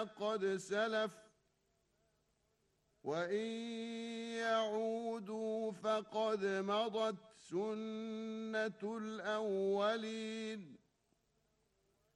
قد سلف وإن يعودوا فقد مضت سنة الأولين